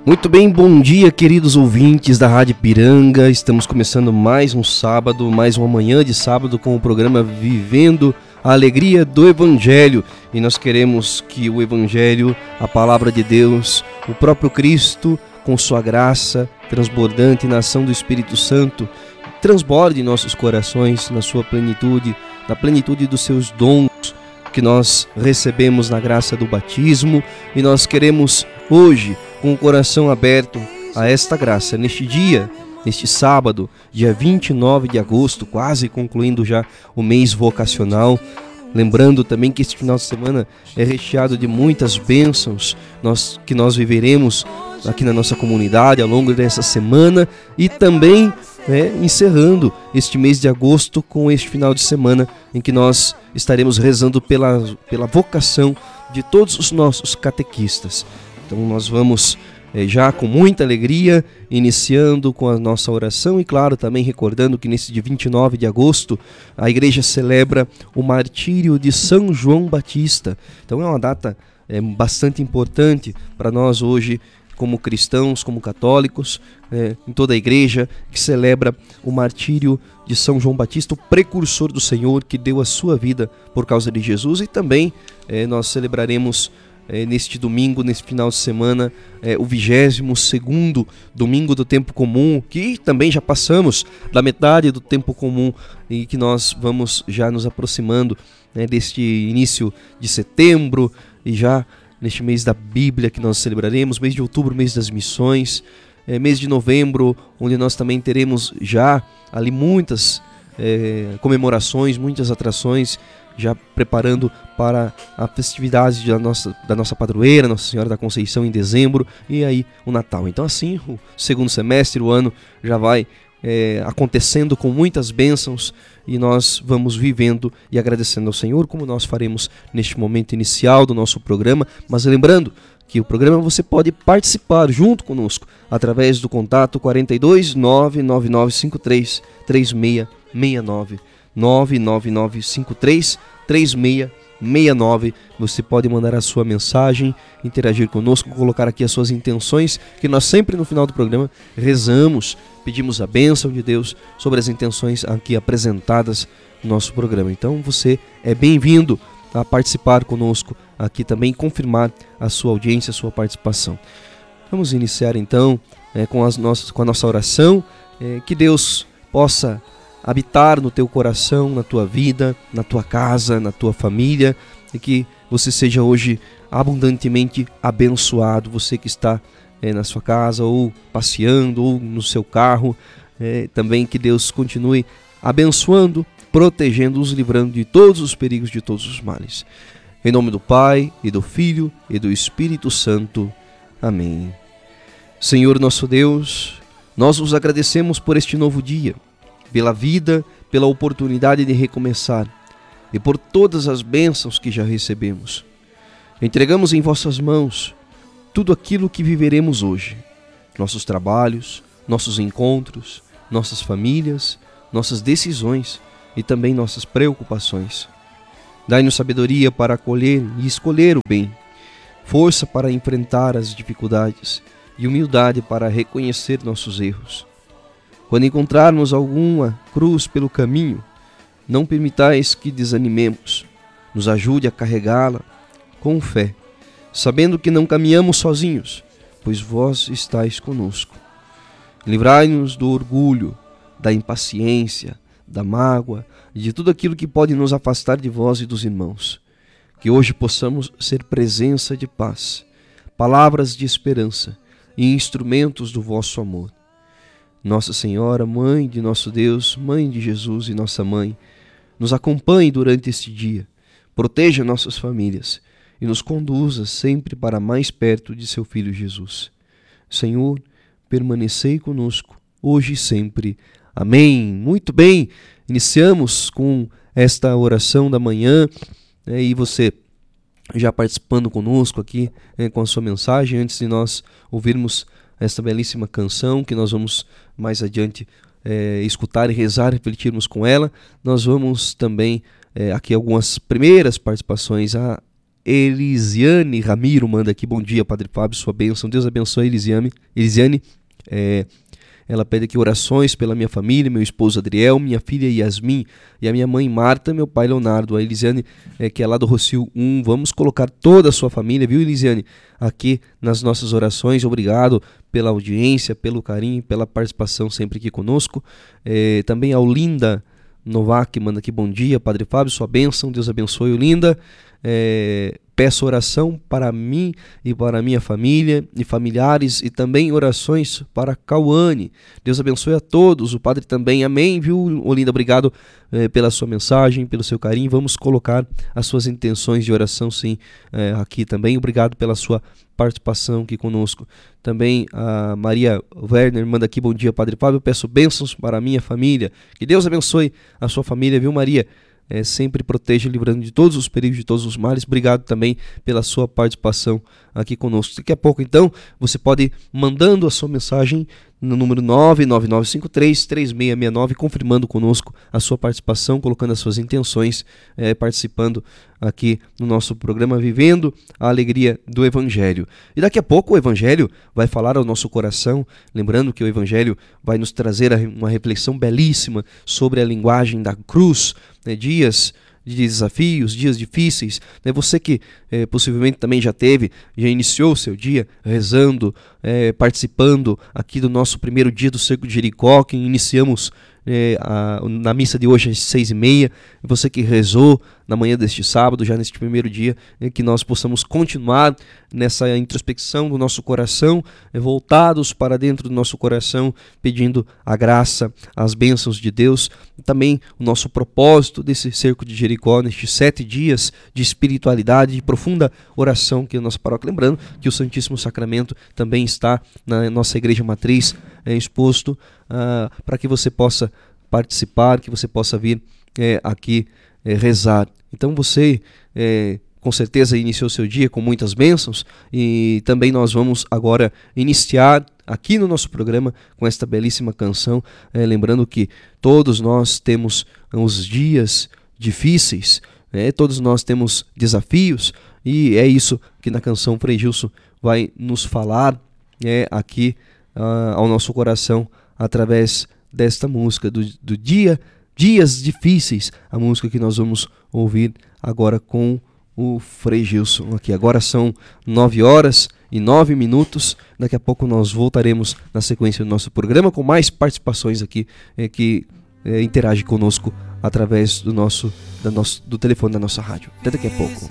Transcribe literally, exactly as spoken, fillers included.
Muito bem, bom dia, queridos ouvintes da Rádio Ipiranga. Estamos começando mais um sábado, mais uma manhã de sábado com o programa Vivendo a Alegria do Evangelho. E nós queremos que o Evangelho, a Palavra de Deus, o próprio Cristo, com sua graça transbordante na ação do Espírito Santo, transborde em nossos corações, na sua plenitude, na plenitude dos seus dons que nós recebemos na graça do batismo. E nós queremos hoje, com o coração aberto a esta graça, neste dia, neste sábado, dia vinte e nove de agosto, quase concluindo já o mês vocacional. Lembrando também que este final de semana é recheado de muitas bênçãos nós, que nós viveremos aqui na nossa comunidade ao longo dessa semana e também né, encerrando este mês de agosto com este final de semana em que nós estaremos rezando pela, pela vocação de todos os nossos catequistas. Então nós vamos é, já com muita alegria, iniciando com a nossa oração e claro, também recordando que nesse dia vinte e nove de agosto a igreja celebra o martírio de São João Batista. Então é uma data é, bastante importante para nós hoje, como cristãos, como católicos, é, em toda a igreja que celebra o martírio de São João Batista, o precursor do Senhor que deu a sua vida por causa de Jesus. E também é, nós celebraremos É, neste domingo, nesse final de semana, é, o vigésimo segundo domingo do tempo comum, que também já passamos da metade do tempo comum e que nós vamos já nos aproximando né, deste início de setembro e já neste mês da Bíblia que nós celebraremos, mês de outubro, mês das missões, é, mês de novembro, onde nós também teremos já ali muitas é, comemorações, muitas atrações, já preparando para a festividade da nossa, da nossa padroeira, Nossa Senhora da Conceição, em dezembro, e aí o Natal. Então assim, o segundo semestre, o ano já vai é, acontecendo com muitas bênçãos e nós vamos vivendo e agradecendo ao Senhor, como nós faremos neste momento inicial do nosso programa. Mas lembrando que o programa você pode participar junto conosco através do contato quarenta e dois, nove nove nove cinco três, três seis seis nove. nove nove nove cinco três, três seis seis nove. Você pode mandar a sua mensagem, interagir conosco, colocar aqui as suas intenções, que nós sempre no final do programa rezamos, pedimos a bênção de Deus sobre as intenções aqui apresentadas no nosso programa. Então você é bem-vindo a participar conosco aqui também, confirmar a sua audiência, a sua participação. Vamos iniciar então é, com, as nossas, com a nossa oração, é, que Deus possa habitar no teu coração, na tua vida, na tua casa, na tua família, e que você seja hoje abundantemente abençoado, você que está é, na sua casa, ou passeando, ou no seu carro, é, também que Deus continue abençoando, protegendo, os livrando de todos os perigos, de todos os males. Em nome do Pai, e do Filho, e do Espírito Santo. Amém. Senhor nosso Deus, nós vos agradecemos por este novo dia, pela vida, pela oportunidade de recomeçar e por todas as bênçãos que já recebemos. Entregamos em vossas mãos tudo aquilo que viveremos hoje, nossos trabalhos, nossos encontros, nossas famílias, nossas decisões e também nossas preocupações. Dai-nos sabedoria para acolher e escolher o bem, força para enfrentar as dificuldades e humildade para reconhecer nossos erros. Quando encontrarmos alguma cruz pelo caminho, não permitais que desanimemos. Nos ajude a carregá-la com fé, sabendo que não caminhamos sozinhos, pois vós estáis conosco. Livrai-nos do orgulho, da impaciência, da mágoa e de tudo aquilo que pode nos afastar de vós e dos irmãos. Que hoje possamos ser presença de paz, palavras de esperança e instrumentos do vosso amor. Nossa Senhora, Mãe de nosso Deus, Mãe de Jesus e nossa Mãe, nos acompanhe durante este dia, proteja nossas famílias e nos conduza sempre para mais perto de seu Filho Jesus. Senhor, permanecei conosco, hoje e sempre. Amém. Muito bem, iniciamos com esta oração da manhã, né, e você já participando conosco aqui né, com a sua mensagem, antes de nós ouvirmos esta belíssima canção que nós vamos mais adiante é, escutar e rezar, refletirmos com ela. Nós vamos também, é, aqui algumas primeiras participações, a Elisiane Ramiro manda aqui, bom dia, Padre Fábio, sua bênção. Deus abençoe, Elisiane. Elisiane, é, ela pede aqui orações pela minha família, meu esposo Adriel, minha filha Yasmin e a minha mãe Marta, meu pai Leonardo. A Elisiane, é, que é lá do Rocio um, vamos colocar toda a sua família, viu, Elisiane, aqui nas nossas orações. Obrigado pela audiência, pelo carinho, pela participação sempre aqui conosco. É, também a Olinda Novak manda aqui, bom dia, Padre Fábio, sua bênção, Deus abençoe, Olinda. É, peço oração para mim e para a minha família e familiares e também orações para Cauane. Deus abençoe a todos, o Padre também, amém, viu, Olinda? Obrigado é, pela sua mensagem, pelo seu carinho. Vamos colocar as suas intenções de oração, sim, é, aqui também. Obrigado pela sua participação aqui conosco. Também a Maria Werner manda aqui, bom dia, Padre Fábio, peço bênçãos para a minha família. Que Deus abençoe a sua família, viu, Maria? É, sempre proteja, livrando de todos os perigos, de todos os males. Obrigado também pela sua participação aqui conosco. Daqui a pouco, então, você pode ir mandando a sua mensagem no número nove nove nove cinco três, três seis seis nove, confirmando conosco a sua participação, colocando as suas intenções, é, participando aqui no nosso programa Vivendo a Alegria do Evangelho. E daqui a pouco o Evangelho vai falar ao nosso coração, lembrando que o Evangelho vai nos trazer uma reflexão belíssima sobre a linguagem da cruz, né, dias de desafios, dias difíceis, né? Você que é, possivelmente também já teve, já iniciou o seu dia rezando, é, participando aqui do nosso primeiro dia do Cerco de Jericó, que iniciamos é, a, na missa de hoje às seis e meia. Você que rezou na manhã deste sábado, já neste primeiro dia, é, que nós possamos continuar nessa introspecção do nosso coração, é, voltados para dentro do nosso coração, pedindo a graça, as bênçãos de Deus. Também o nosso propósito desse Cerco de Jericó, nestes sete dias de espiritualidade, de profunda oração que é a nossa paróquia. Lembrando que o Santíssimo Sacramento também está na nossa Igreja Matriz, é, exposto uh, para que você possa participar, que você possa vir é, aqui é, rezar. Então você é, com certeza iniciou seu dia com muitas bênçãos, e também nós vamos agora iniciar aqui no nosso programa com esta belíssima canção, é, lembrando que todos nós temos os dias difíceis, né? Todos nós temos desafios, e é isso que na canção Frei Gilson vai nos falar, é, aqui uh, ao nosso coração, através desta música do, do dia, Dias Difíceis, a música que nós vamos ouvir agora com o Frei Gilson aqui. Agora são nove horas e nove minutos, daqui a pouco nós voltaremos na sequência do nosso programa com mais participações aqui, é, que é, interage conosco através do nosso, da nosso do telefone da nossa rádio. Até daqui a pouco.